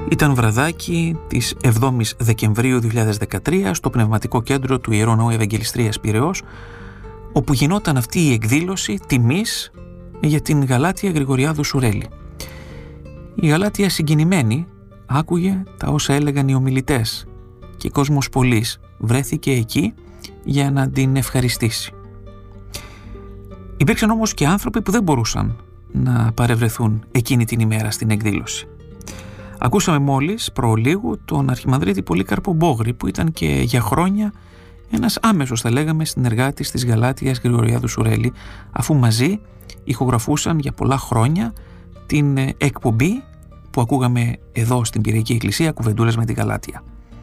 Ήταν βραδάκι της 7ης Δεκεμβρίου 2013 στο Πνευματικό Κέντρο του Ιερού Ναού Ευαγγελιστρίας Πειραιώς, όπου γινόταν αυτή η εκδήλωση τιμής για την Γαλάτεια Γρηγοριάδου Σουρέλη. Η Γαλάτεια συγκινημένη άκουγε τα όσα έλεγαν οι ομιλητές και κόσμος πολλής βρέθηκε εκεί για να την ευχαριστήσει. Υπήρξαν όμως και άνθρωποι που δεν μπορούσαν να παρευρεθούν εκείνη την ημέρα στην εκδήλωση. Ακούσαμε μόλις προλίγου τον Αρχιμανδρίτη Πολύκαρπο Μπόγρη, που ήταν και για χρόνια ένας άμεσος, θα λέγαμε, συνεργάτης της Γαλάτειας Γρηγοριάδου Σουρέλη, αφού μαζί ηχογραφούσαν για πολλά χρόνια την εκπομπή που ακούγαμε εδώ στην Πειραϊκή Εκκλησία, Κουβεντούλες με τη Γαλάτεια.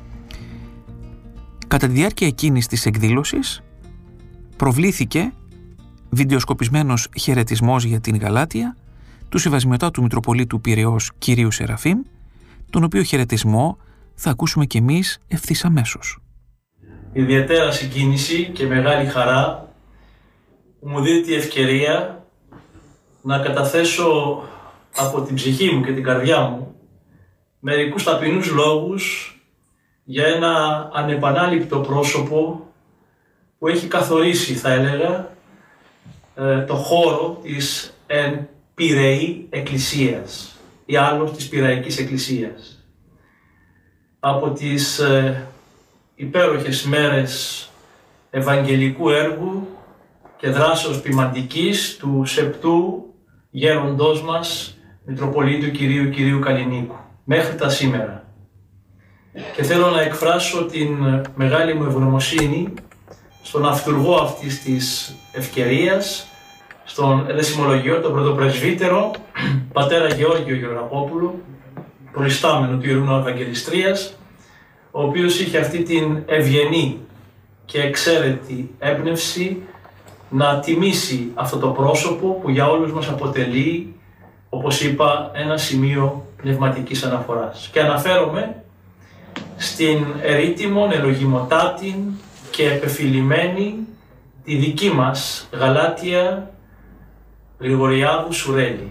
Κατά τη διάρκεια εκείνης της εκδήλωσης προβλήθηκε βιντεοσκοπισμένος χαιρετισμός για την Γαλάτεια του Συμβασμιωτάτου Μητροπολίτου Πειραιώς κυρίου Σεραφείμ, τον οποίο χαιρετισμό θα ακούσουμε κι εμείς ευθύς αμέσως. Ιδιαίτερα συγκίνηση και μεγάλη χαρά που μου δίνει τη ευκαιρία να καταθέσω από την ψυχή μου και την καρδιά μου μερικούς ταπεινούς λόγους για ένα ανεπανάληπτο πρόσωπο που έχει καθορίσει, θα έλεγα, το χώρο της εν Πειραιή Εκκλησίας ή άλλως της Πειραϊκής Εκκλησίας. Από τις υπέροχες μέρες ευαγγελικού έργου και δράσεως ποιμαντικής του σεπτού γέροντός μας Μητροπολίτου Κυρίου Καλλινίκου μέχρι τα σήμερα. Και θέλω να εκφράσω την μεγάλη μου ευγνωμοσύνη στον αυτουργό αυτής της ευκαιρίας, στον ερεσιμολογιό, τον πρωτοπρεσβύτερο, πατέρα Γεώργιο Γεωργαπόπουλο, προϊστάμενο του Ιερού Ναού Ευαγγελιστρίας, ο οποίος είχε αυτή την ευγενή και εξαίρετη έμπνευση να τιμήσει αυτό το πρόσωπο που για όλους μας αποτελεί, όπως είπα, ένα σημείο πνευματικής αναφοράς. Και αναφέρομαι στην ερήτημον, ελογιμοτάτην και επεφιλημένη τη δική μας Γαλάτεια Γρηγοριάδου Σουρέλη.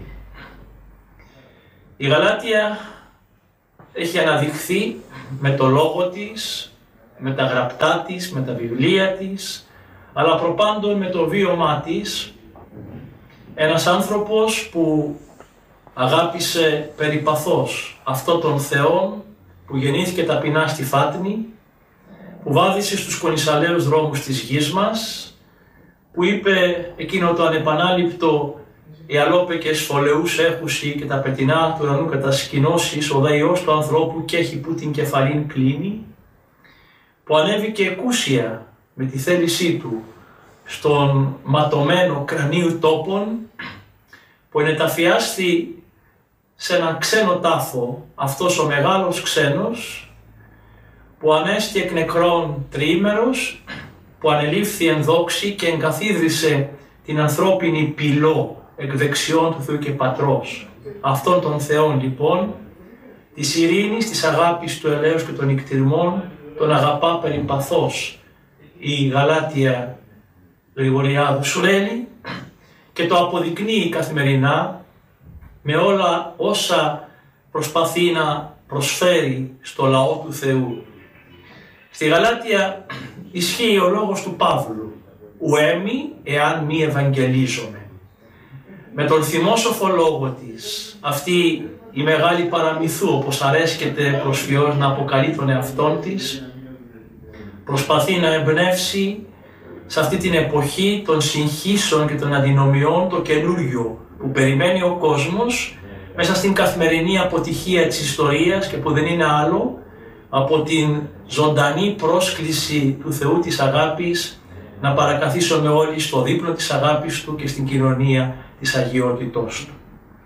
Η Γαλάτεια έχει αναδειχθεί με το λόγο της, με τα γραπτά της, με τα βιβλία της, αλλά προπάντων με το βίωμά της, ένας άνθρωπος που αγάπησε περιπαθώς αυτό τον Θεόν που γεννήθηκε ταπεινά στη Φάτνη, που βάδισε στους κονισαλαίους δρόμους της γης μας, που είπε εκείνο το ανεπανάληπτο «Οι αλόπεκες φωλεούς έχουσι και τα πετεινά του ουρανού κατασκηνώσεις, ο δε Υιός του ανθρώπου και έχει που την κεφαλήν κλείνει», που ανέβηκε εκούσια με τη θέλησή του στον ματωμένο κρανίου τόπον, που ενεταφιάστη σε έναν ξένο τάφο αυτός ο μεγάλος ξένος, που ανέστη εκ νεκρών τριήμερος, που ανελήφθη εν δόξη και εγκαθίδρυσε την ανθρώπινη πυλό εκ δεξιών του Θεού και Πατρός. Αυτόν τον Θεόν λοιπόν, της ειρήνης, της αγάπης, του ελέους και των νικτυρμών, τον αγαπά περιπαθώς η Γαλάτεια Γρηγοριάδου Σουρέλη και το αποδεικνύει καθημερινά με όλα όσα προσπαθεί να προσφέρει στο λαό του Θεού. Στη Γαλάτεια ισχύει ο λόγος του Παύλου «Ουέμι εάν μη ευαγγελίζομαι». Με τον θυμόσοφο λόγο της, αυτή η μεγάλη παραμυθού, όπως αρέσκεται προσφιώς να αποκαλεί τον εαυτόν της, προσπαθεί να εμπνεύσει σε αυτή την εποχή των συγχύσεων και των αντινομιών το καινούριο που περιμένει ο κόσμος μέσα στην καθημερινή αποτυχία της ιστορίας και που δεν είναι άλλο από την ζωντανή πρόσκληση του Θεού της αγάπης να παρακαθίσουμε όλοι στο δείπνο της αγάπης Του και στην κοινωνία της αγιότητός Του.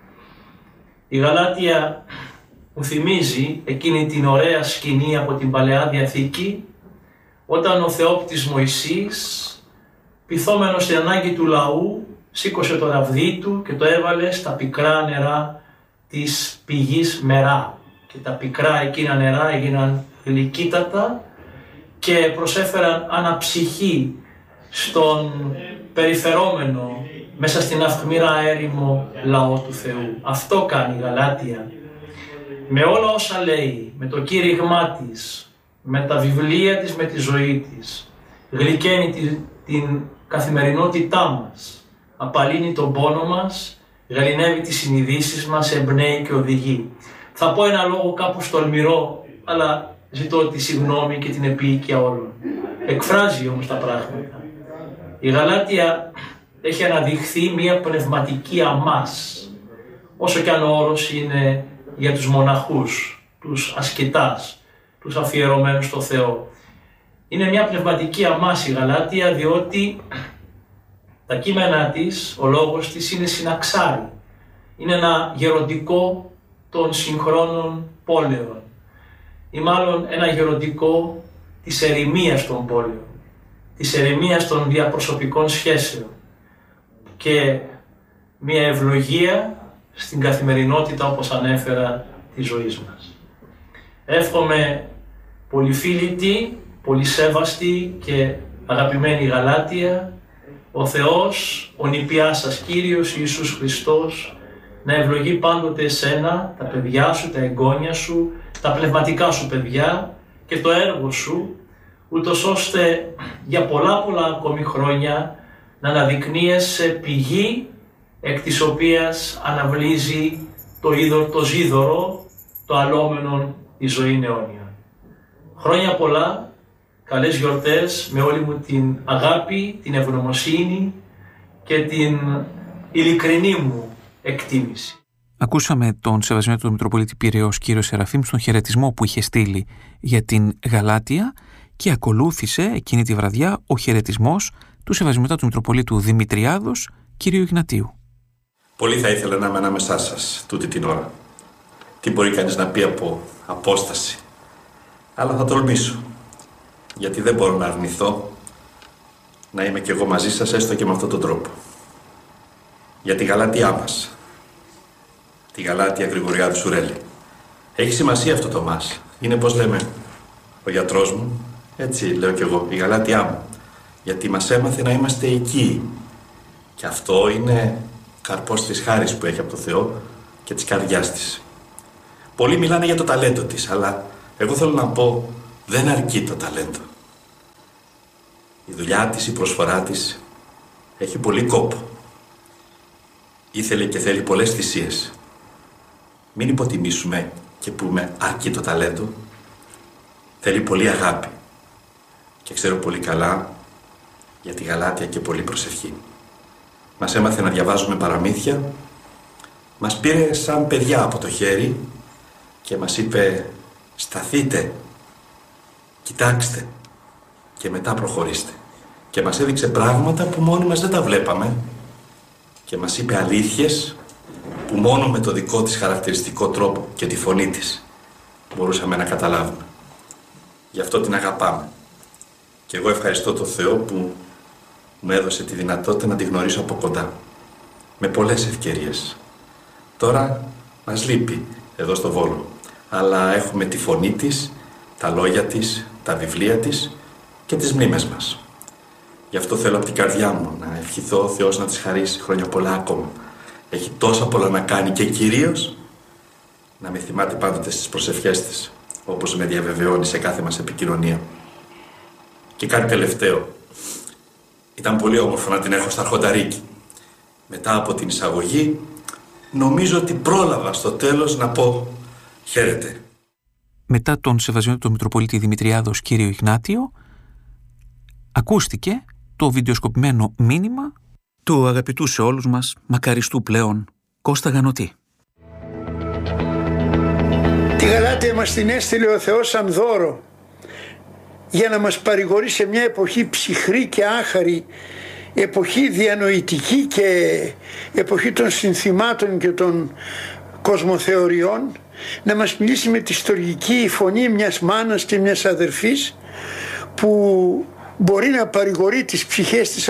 Η Γαλάτεια μου θυμίζει εκείνη την ωραία σκηνή από την Παλαιά Διαθήκη, όταν ο Θεόπτης Μωυσής, πειθόμενος στην ανάγκη του λαού, σήκωσε το ραβδί του και το έβαλε στα πικρά νερά της πηγής Μερά. Και τα πικρά εκείνα νερά έγιναν γλυκύτατα και προσέφεραν αναψυχή στον περιφερόμενο μέσα στην αυχμηρά έρημο λαό του Θεού. Αυτό κάνει η Γαλάτεια Με όλα όσα λέει, με το κήρυγμά της, με τα βιβλία της, με τη ζωή της, γλυκαίνει την καθημερινότητά μας, απαλύνει τον πόνο μας, γαληνεύει τις συνειδήσεις μας, εμπνέει και οδηγεί. Θα πω ένα λόγο κάπου στολμηρό, αλλά ζητώ τη συγγνώμη και την επίοικια όλων. Εκφράζει όμως τα πράγματα. Η Γαλάτεια έχει αναδειχθεί μια πνευματική αμάς, όσο κι αν ο όρος είναι για τους μοναχούς, τους ασκητάς, τους αφιερωμένους στο Θεό. Είναι μια πνευματική αμάς η Γαλάτεια, διότι τα κείμενά της, ο λόγος της είναι συναξάρι. Είναι ένα γεροντικό των συγχρόνων πόλεων ή μάλλον ένα γεροντικό της ερημίας των πόλεων, της ερημίας των διαπροσωπικών σχέσεων και μια ευλογία στην καθημερινότητα, όπως ανέφερα, της ζωής μας. Εύχομαι πολυφίλητη, πολυσέβαστη και αγαπημένη Γαλάτεια, ο Θεός, ο νηπιάς σας Κύριος Ιησούς Χριστός, να ευλογεί πάντοτε εσένα, τα παιδιά σου, τα εγγόνια σου, τα πνευματικά σου παιδιά και το έργο σου, ούτως ώστε για πολλά ακόμη χρόνια να αναδεικνύεσαι πηγή εκ της οποίας αναβλύζει το ζίδωρο, το αλόμενον η ζωή αιώνια. Χρόνια πολλά, καλές γιορτές με όλη μου την αγάπη, την ευγνωμοσύνη και την ειλικρινή μου εκτίμηση. Ακούσαμε τον Σεβασμένο του Μητροπολίτη Πειραιώς κύριο Σεραφείμ στον χαιρετισμό που είχε στείλει για την Γαλάτεια και ακολούθησε εκείνη τη βραδιά ο χαιρετισμός του Σεβασμιωτάτου Μητροπολίτου Δημητριάδος κύριου Ιγνατίου. Πολύ θα ήθελα να είμαι ανάμεσά σας τούτη την ώρα. Τι μπορεί κανείς να πει από απόσταση. Αλλά θα τολμήσω. Γιατί δεν μπορώ να αρνηθώ να είμαι κι εγώ μαζί σας, έστω και με αυτόν τον τρόπο. Για τη Γαλάτειά μας. Τη Γαλάτεια Γρηγοριάδου Σουρέλη. Έχει σημασία αυτό το μας. Είναι, πώς λέμε, ο γιατρός μου, έτσι λέω κι εγώ, η Γαλάτειά μου. Γιατί μας έμαθε να είμαστε εκεί. Και αυτό είναι καρπός της χάρης που έχει από το Θεό και της καρδιάς της. Πολλοί μιλάνε για το ταλέντο της, αλλά εγώ θέλω να πω, δεν αρκεί το ταλέντο. Η δουλειά της, η προσφορά της έχει πολύ κόπο. Ήθελε και θέλει πολλές θυσίες. Μην υποτιμήσουμε και πούμε αρκεί το ταλέντο. Θέλει πολύ αγάπη. Και ξέρω πολύ καλά για τη Γαλάτεια και πολύ προσευχή. Μας έμαθε να διαβάζουμε παραμύθια. Μας πήρε σαν παιδιά από το χέρι και μας είπε σταθείτε, κοιτάξτε και μετά προχωρήστε. Και μας έδειξε πράγματα που μόνοι μας δεν τα βλέπαμε και μας είπε αλήθειες που μόνο με το δικό της χαρακτηριστικό τρόπο και τη φωνή της μπορούσαμε να καταλάβουμε. Γι' αυτό την αγαπάμε. Και εγώ ευχαριστώ τον Θεό που μου έδωσε τη δυνατότητα να τη γνωρίσω από κοντά. Με πολλές ευκαιρίες. Τώρα μας λείπει εδώ στο Βόλο. Αλλά έχουμε τη φωνή της, τα λόγια της, τα βιβλία της και τις μνήμες μας. Γι' αυτό θέλω από την καρδιά μου να ευχηθώ ο Θεός να της χαρίσει χρόνια πολλά ακόμα. Έχει τόσα πολλά να κάνει και κυρίως να με θυμάται πάντοτε στις προσευχές της, όπως με διαβεβαιώνει σε κάθε μας επικοινωνία. Και κάτι τελευταίο. Ήταν πολύ όμορφο να την έχω στα Αρχονταρίκη. Μετά από την εισαγωγή, νομίζω ότι πρόλαβα στο τέλος να πω χαίρετε. Μετά τον Σεβασμένο του Μητροπολίτη Δημητριάδος κύριο Ιγνάτιο, ακούστηκε το βιντεοσκοπημένο μήνυμα του αγαπητού σε όλους μας, μακαριστού πλέον, Κώστα Γανωτή. Τη Γαλάτεια μας την έστειλε ο Θεός σαν δώρο για να μας παρηγορεί σε μια εποχή ψυχρή και άχαρη, εποχή διανοητική και εποχή των συνθημάτων και των κοσμοθεωριών, να μας μιλήσει με τη στοργική φωνή μιας μάνας και μιας αδερφής που μπορεί να παρηγορεί τις ψυχές της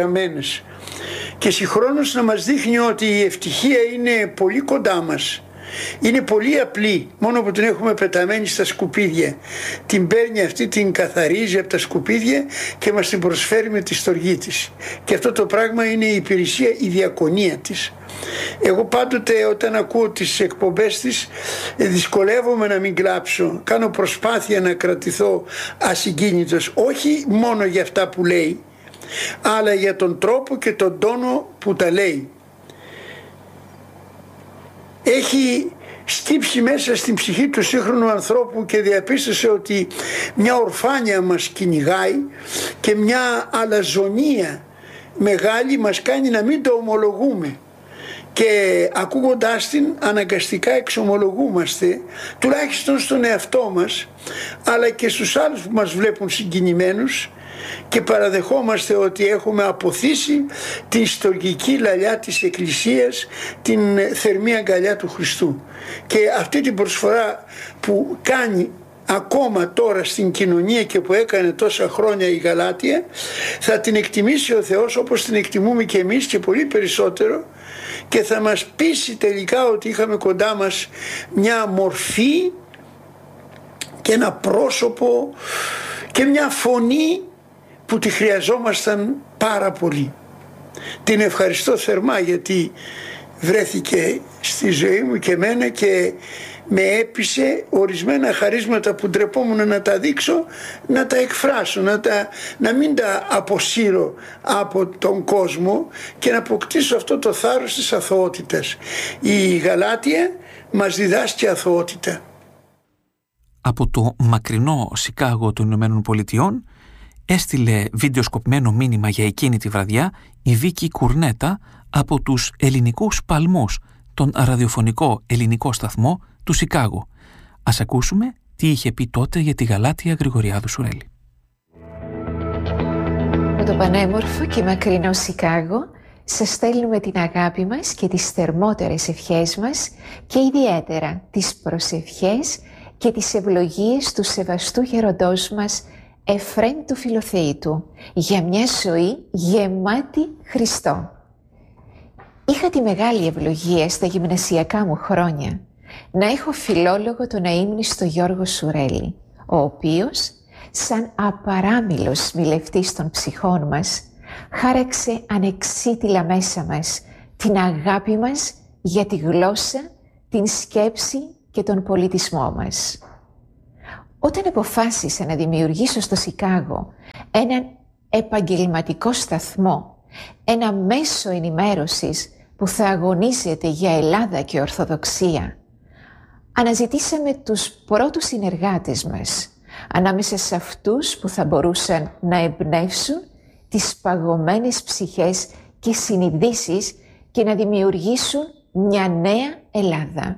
αποξηραμένες και συγχρόνως να μας δείχνει ότι η ευτυχία είναι πολύ κοντά μας Είναι πολύ απλή, μόνο που την έχουμε πεταμένη στα σκουπίδια. Την παίρνει αυτή, την καθαρίζει από τα σκουπίδια και μας την προσφέρει με τη στοργή της. Και αυτό το πράγμα είναι η υπηρεσία, η διακονία της. Εγώ πάντοτε όταν ακούω τις εκπομπές της δυσκολεύομαι να μην κλάψω. Κάνω προσπάθεια να κρατηθώ ασυγκίνητος, όχι μόνο για αυτά που λέει, αλλά για τον τρόπο και τον τόνο που τα λέει. Έχει στύψει μέσα στην ψυχή του σύγχρονου ανθρώπου και διαπίστωσε ότι μια ορφάνια μας κυνηγάει και μια αλαζονία μεγάλη μας κάνει να μην το ομολογούμε. Και ακούγοντάς την αναγκαστικά εξομολογούμαστε, τουλάχιστον στον εαυτό μας, αλλά και στους άλλους που μας βλέπουν συγκινημένους, και παραδεχόμαστε ότι έχουμε αποθήσει την στοργική λαλιά της Εκκλησίας, την θερμή αγκαλιά του Χριστού. Και αυτή την προσφορά που κάνει ακόμα τώρα στην κοινωνία και που έκανε τόσα χρόνια η Γαλάτεια, θα την εκτιμήσει ο Θεός όπως την εκτιμούμε και εμείς και πολύ περισσότερο, και θα μας πείσει τελικά ότι είχαμε κοντά μας μια μορφή και ένα πρόσωπο και μια φωνή που τη χρειαζόμασταν πάρα πολύ. Την ευχαριστώ θερμά γιατί βρέθηκε στη ζωή μου και εμένα και με έπεισε ορισμένα χαρίσματα που ντρεπόμουν να τα δείξω, να τα εκφράσω, να μην τα αποσύρω από τον κόσμο και να αποκτήσω αυτό το θάρρος της αθωότητας. Η Γαλάτεια μας διδάσκει αθωότητα. Από το μακρινό Σικάγο των Ηνωμένων Πολιτειών έστειλε βιντεοσκοπημένο μήνυμα για εκείνη τη βραδιά η Βίκη Κουρνέτα από τους ελληνικούς παλμούς, τον ραδιοφωνικό ελληνικό σταθμό του Σικάγο. Ας ακούσουμε τι είχε πει τότε για τη Γαλάτεια Γρηγοριάδου Σουρέλη. Με το πανέμορφο και μακρινό Σικάγο σας στέλνουμε την αγάπη μας και τις θερμότερες ευχές μας και ιδιαίτερα τις προσευχές και τις ευλογίες του σεβαστού γεροντός μας Εφραίμ του Φιλοθεήτου για μια ζωή γεμάτη Χριστό. Είχα τη μεγάλη ευλογία στα γυμνασιακά μου χρόνια να έχω φιλόλογο τον αείμνηστο Γιώργο Σουρέλη, ο οποίος, σαν απαράμιλος μιλευτής των ψυχών μας, χάραξε ανεξίτηλα μέσα μας την αγάπη μας για τη γλώσσα, την σκέψη και τον πολιτισμό μας. Όταν αποφάσισα να δημιουργήσω στο Σικάγο έναν επαγγελματικό σταθμό, ένα μέσο ενημέρωσης που θα αγωνίζεται για Ελλάδα και Ορθοδοξία, αναζητήσαμε τους πρώτους συνεργάτες μας, ανάμεσα σε αυτούς που θα μπορούσαν να εμπνεύσουν τις παγωμένες ψυχές και συνειδήσεις και να δημιουργήσουν μια νέα Ελλάδα.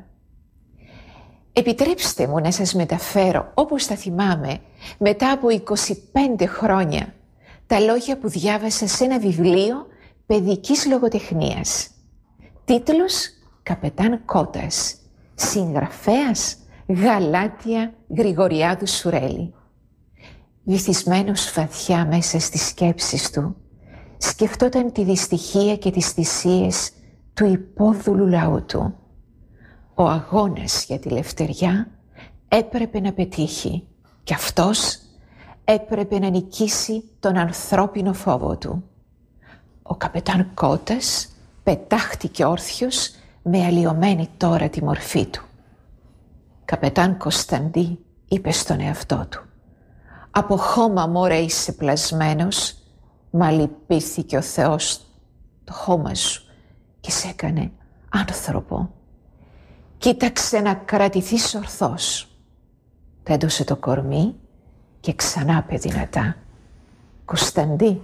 Επιτρέψτε μου να σας μεταφέρω, όπως τα θυμάμαι, μετά από 25 χρόνια, τα λόγια που διάβασα σε ένα βιβλίο παιδικής λογοτεχνίας. Τίτλος «Καπετάν Κώτας», συγγραφέας Γαλάτεια Γρηγοριάδου Σουρέλη. Βυθισμένος βαθιά μέσα στις σκέψεις του, σκεφτόταν τη δυστυχία και τις θυσίες του υπόδουλου λαού του. Ο αγώνας για τη λευτεριά έπρεπε να πετύχει και αυτός έπρεπε να νικήσει τον ανθρώπινο φόβο του. Ο καπετάν Κώτας πετάχτηκε όρθιος με αλλοιωμένη τώρα τη μορφή του. «Καπετάν Κωνσταντί», είπε στον εαυτό του, «από χώμα μωρέ είσαι πλασμένος, μα λυπήθηκε ο Θεός το χώμα σου και σε έκανε άνθρωπο. Κοίταξε να κρατηθείς ορθός». Τέντωσε το κορμί και ξανά πε δυνατά, «Κωνσταντί,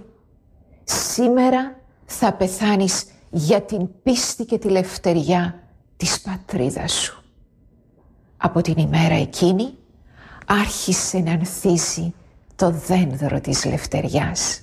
σήμερα θα πεθάνεις για την πίστη και τη λευτεριά της πατρίδας σου». Από την ημέρα εκείνη άρχισε να ανθίζει το δένδρο της λευτεριάς.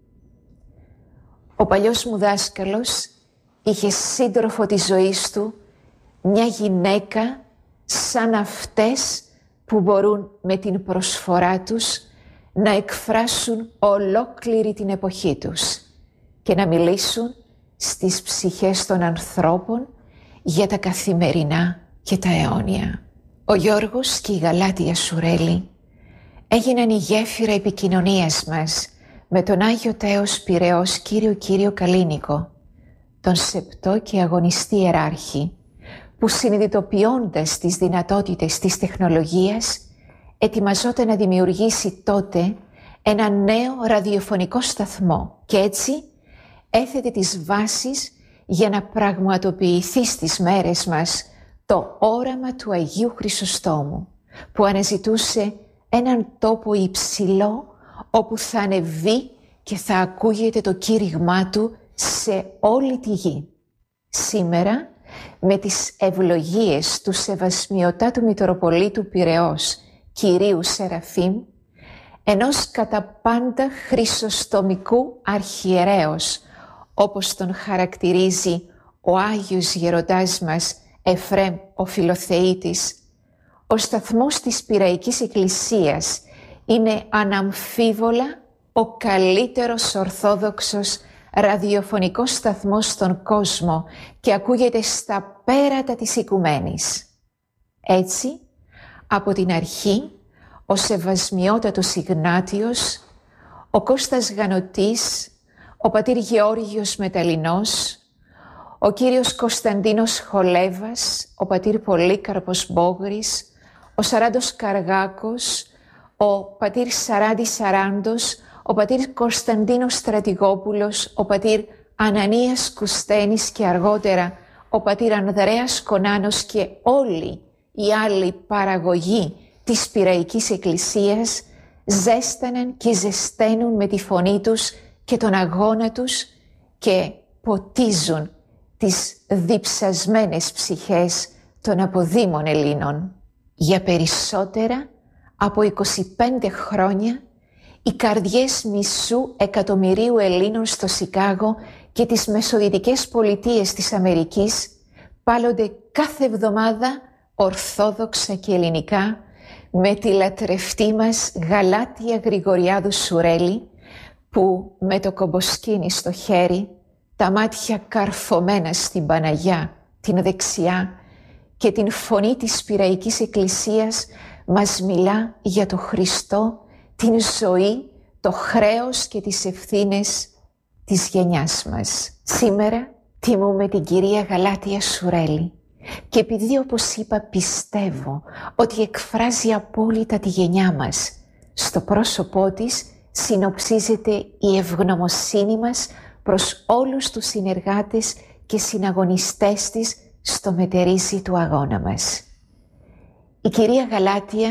Ο παλιός μου δάσκαλος είχε σύντροφο της ζωής του μια γυναίκα σαν αυτές που μπορούν με την προσφορά τους να εκφράσουν ολόκληρη την εποχή τους και να μιλήσουν στις ψυχές των ανθρώπων για τα καθημερινά και τα αιώνια. Ο Γιώργος και η Γαλάτια Σουρέλη έγιναν η γέφυρα επικοινωνίας μας με τον Άγιο Τέος Πειραιώς Κύριο Καλίνικο, τον σεπτό και αγωνιστή ιεράρχη, που συνειδητοποιώντας τις δυνατότητες της τεχνολογίας ετοιμαζόταν να δημιουργήσει τότε ένα νέο ραδιοφωνικό σταθμό και έτσι έθετε τις βάσεις για να πραγματοποιηθεί στις μέρες μας το όραμα του Αγίου Χρυσοστόμου, που αναζητούσε έναν τόπο υψηλό όπου θα ανεβεί και θα ακούγεται το κήρυγμά του σε όλη τη γη. Σήμερα, με τις ευλογίες του Σεβασμιωτάτου Μητροπολίτου Πειραιώς Κυρίου Σεραφείμ, ενός κατά πάντα χρυσοστομικού αρχιερέως, όπως τον χαρακτηρίζει ο Άγιος Γεροντάς μας Εφρέμ ο Φιλοθεήτης, ο σταθμός της Πειραϊκής Εκκλησίας είναι αναμφίβολα ο καλύτερος ορθόδοξος ραδιοφωνικός σταθμός στον κόσμο και ακούγεται στα πέρατα της οικουμένης. Έτσι, από την αρχή, ο Σεβασμιότατος Ιγνάτιος, ο Κώστας Γανωτής, ο πατήρ Γεώργιος Μεταλλινός, ο κύριος Κωνσταντίνος Χολέβας, ο πατήρ Πολύκαρπος Μπόγρης, ο Σαράντος Καργάκος, ο πατήρ Σαράντης Σαράντος, ο πατήρ Κωνσταντίνος Στρατηγόπουλος, ο πατήρ Ανανίας Κουστένης και αργότερα ο πατήρ Ανδρέας Κονάνος και όλοι οι άλλοι παραγωγοί της Πειραϊκής Εκκλησίας ζέσταναν και ζεσταίνουν με τη φωνή τους και τον αγώνα τους και ποτίζουν τις διψασμένες ψυχές των αποδήμων Ελλήνων. Για περισσότερα από 25 χρόνια οι καρδιές μισού εκατομμυρίου Ελλήνων στο Σικάγο και τις μεσοδυτικές πολιτείες της Αμερικής πάλλονται κάθε εβδομάδα ορθόδοξα και ελληνικά με τη λατρευτή μας Γαλάτια Γρηγοριάδου Σουρέλη, που με το κομποσκίνι στο χέρι, τα μάτια καρφωμένα στην Παναγιά, την δεξιά, και την φωνή της Πειραϊκής Εκκλησίας μας μιλά για το Χριστό, την ζωή, το χρέος και τις ευθύνες της γενιάς μας. Σήμερα τιμούμε την κυρία Γαλάτια Σουρέλη και επειδή, όπως είπα, πιστεύω ότι εκφράζει απόλυτα τη γενιά μας, στο πρόσωπό της συνοψίζεται η ευγνωμοσύνη μας προς όλους τους συνεργάτες και συναγωνιστές της στο μετερίζει του αγώνα μας. Η κυρία Γαλάτια